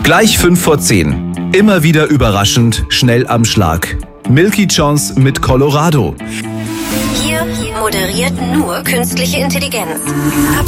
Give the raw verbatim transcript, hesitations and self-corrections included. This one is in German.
Gleich fünf vor zehn. Immer wieder überraschend, schnell am Schlag. Milky Chance mit Colorado. Hier moderiert nur künstliche Intelligenz. Ab